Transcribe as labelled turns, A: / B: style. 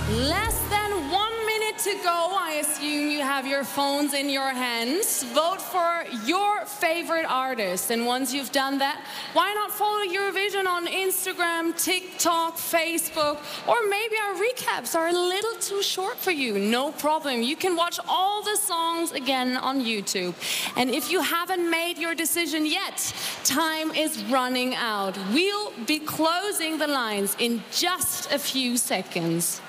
A: Less than 1 minute to go. I assume you have your phones in your hands. Vote for your favorite artist. And once you've done that, why not follow Eurovision on Instagram, TikTok, Facebook? Or maybe our recaps are a little too short for you. No problem. You can watch all the songs again on YouTube. And if you haven't made your decision yet, time is running out. We'll be closing the lines in just a few seconds.